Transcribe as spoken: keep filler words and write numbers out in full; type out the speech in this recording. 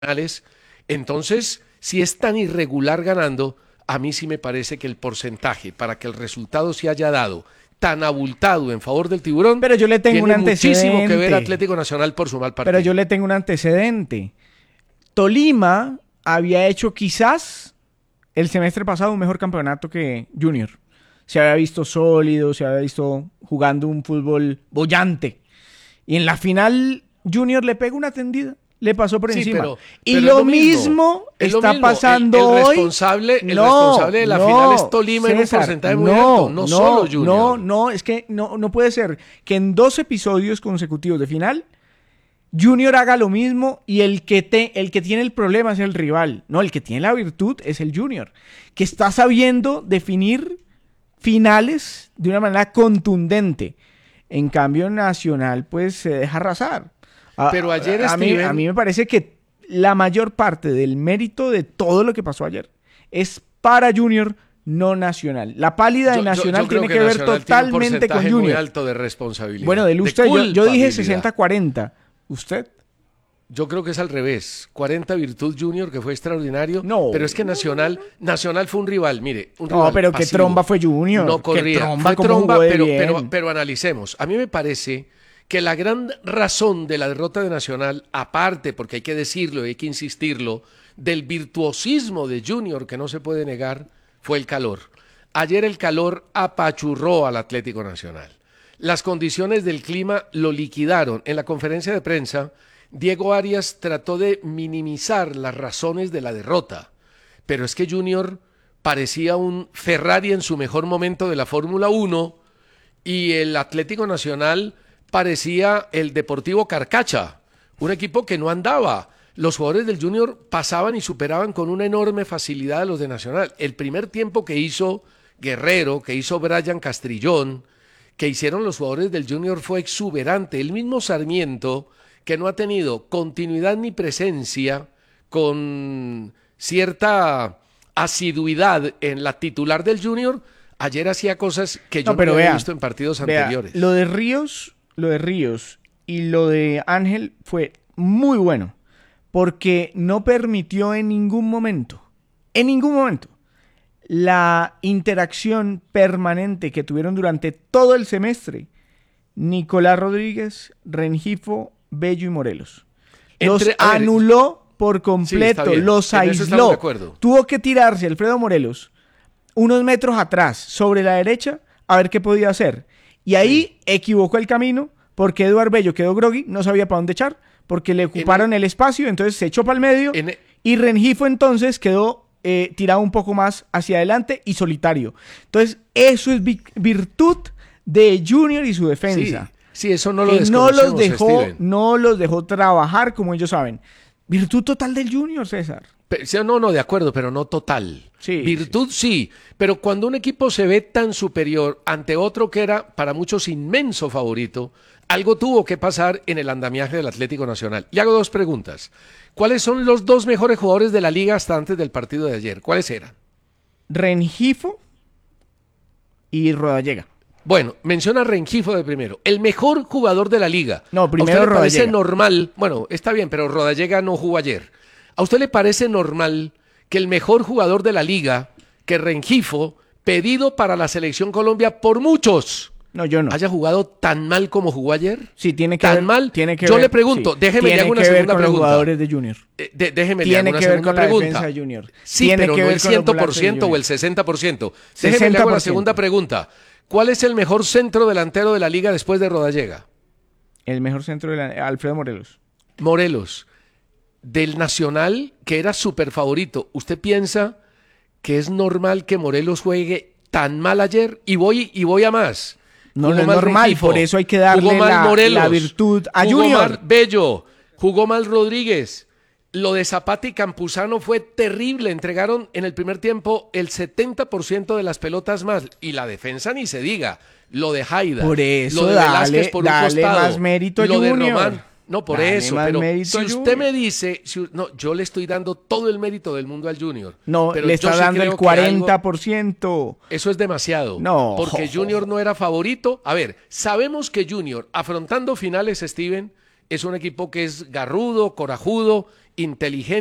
Entonces, si es tan irregular ganando, a mí sí me parece que el porcentaje para que el resultado se haya dado tan abultado en favor del Tiburón, pero yo le tengo un tiene muchísimo que ver antecedente. Atlético Nacional por su mal partido. Pero yo le tengo un antecedente. Tolima había hecho quizás el semestre pasado un mejor campeonato que Junior. Se había visto sólido, se había visto jugando un fútbol bollante. Y en la final Junior le pega una tendida. Le pasó por Sí, encima. pero- y pero lo, es lo mismo, mismo es lo está mismo. pasando El- el hoy. responsable- el responsable de la final es Tolima en un porcentaje muy alto, no solo Junior. No, no, es que no, no puede ser que en dos episodios consecutivos de final Junior haga lo mismo y el que, te, el que tiene el problema es el rival. No, el que tiene la virtud es el Junior, que está sabiendo definir finales de una manera contundente. En cambio, Nacional pues se deja arrasar. A, Pero ayer, a, a, mí, Steven- a mí me parece que la mayor parte del mérito de todo lo que pasó ayer es para Junior, no Nacional. La pálida de Yo- yo- Nacional yo creo tiene que, ver Nacional tiene un totalmente con porcentaje muy Junior. alto de responsabilidad. Bueno, de de usted, yo, yo dije culpabilidad. sesenta cuarenta. ¿Usted? Yo creo que es al revés. cuarenta Virtud Junior, que fue extraordinario. No. Pero es que Nacional, Nacional fue un rival, mire. Un No, rival pero qué pasivo. tromba fue Junior. No Qué corría. tromba, Fue cómo tromba, jugó de pero, bien. pero, pero analicemos. A mí me parece que la gran razón de la derrota de Nacional, aparte, porque hay que decirlo y hay que insistirlo, del virtuosismo de Junior, que no se puede negar, fue el calor. Ayer el calor apachurró al Atlético Nacional. Las condiciones del clima lo liquidaron. En la conferencia de prensa, Diego Arias trató de minimizar las razones de la derrota, pero es que Junior parecía un Ferrari en su mejor momento de la Fórmula uno y el Atlético Nacional parecía el Deportivo Carcacha, un equipo que no andaba. Los jugadores del Junior pasaban y superaban con una enorme facilidad a los de Nacional. El primer tiempo que hizo Guerrero, que hizo Brian Castrillón, que hicieron los jugadores del Junior fue exuberante. El mismo Sarmiento, que no ha tenido continuidad ni presencia con cierta asiduidad en la titular del Junior, ayer hacía cosas que yo no, pero había vea, visto en partidos vea, anteriores. Lo de Ríos, lo de Ríos y lo de Ángel fue muy bueno, porque no permitió en ningún momento, en ningún momento, la interacción permanente que tuvieron durante todo el semestre Nicolás Rodríguez, Rengifo, Bello y Morelos. Los Entre- a ver, anuló por sí, completo, está bien. los En eso estamos aisló. de acuerdo. Tuvo que tirarse Alfredo Morelos unos metros atrás, sobre la derecha, a ver qué podía hacer. Y ahí equivocó el camino, porque Eduardo Bello quedó groggy, no sabía para dónde echar, porque le ocuparon el espacio, entonces se echó para el medio, En- y Rengifo entonces quedó eh, tirado un poco más hacia adelante y solitario. Entonces, eso es vi- virtud de Junior y su defensa. Sí, sí, eso no lo que no los desconocemos, dejó, Steven. no los dejó trabajar como ellos saben. Virtud total del Junior, César. Pe- sí, No, no, de acuerdo, pero no total. Sí, Virtud sí, pero cuando un equipo se ve tan superior ante otro que era para muchos inmenso favorito, algo tuvo que pasar en el andamiaje del Atlético Nacional. Le hago dos preguntas. ¿Cuáles son los dos mejores jugadores de la liga hasta antes del partido de ayer? ¿Cuáles eran? Rengifo y Rodallega. Bueno, menciona a Rengifo de primero. El mejor jugador de la liga. No, primero ¿A usted le parece Rodallega. normal? Bueno, está bien, pero Rodallega no jugó ayer. ¿A usted le parece normal que el mejor jugador de la liga, que Rengifo, pedido para la Selección Colombia por muchos, No, yo no. haya jugado tan mal como jugó ayer? Sí, tiene que ¿Tan ver, mal? Tiene que Yo ver, le pregunto, sí. déjeme le tiene hago una que ver segunda con pregunta. los jugadores de Junior. Eh, de- déjeme le hago Tiene una que ver segunda con la pregunta. defensa de Junior. Sí, Tiene pero que no ver el con los cien por volantes de ciento o Junior. el sesenta por ciento. Déjeme le hago sesenta la por ciento. segunda pregunta. ¿Cuál es el mejor centro delantero de la liga después de Rodallega? El mejor centro de la... Alfredo Morelos. Morelos, del Nacional, que era súper favorito. ¿Usted piensa que es normal que Morelos juegue tan mal ayer? Y voy, y voy a más. No, Jugó no es mal normal, Rengifo, por eso hay que darle jugó mal la- Morelos, la virtud a jugó Junior. mal Bello, jugó mal Rodríguez. Lo de Zapata y Campuzano fue terrible. Entregaron en el primer tiempo el setenta por ciento de las pelotas más. Y la defensa ni se diga. Lo de Haida. Por eso lo de dale- Velázquez por un dale costado. más mérito a Lo de Junior. Román. No, por Dale eso. más Pero mérito si a usted Junior. me dice... si- no, yo le estoy dando todo el mérito del mundo al Junior. No, pero le yo está sí dando creo el que algo- cuarenta por ciento. eso es demasiado. No. Porque Junior no era favorito. A ver, sabemos que Junior, afrontando finales, Steven, es un equipo que es garrudo, corajudo inteligente